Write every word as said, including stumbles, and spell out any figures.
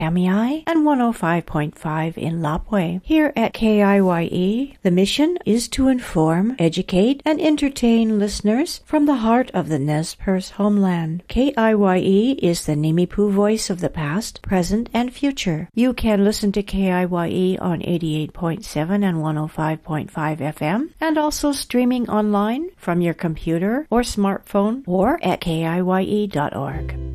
Kamiai, and one oh five point five in Lapwai. Here at K I Y E, the mission is to inform, educate, and entertain listeners from the heart of the Nez Perce homeland. K I Y E is the Nimipu voice of the past, present, and future. You can listen to K I Y E on eighty-eight point seven and one oh five point five F M, and also streaming online from your computer or smartphone or at K I Y E dot org.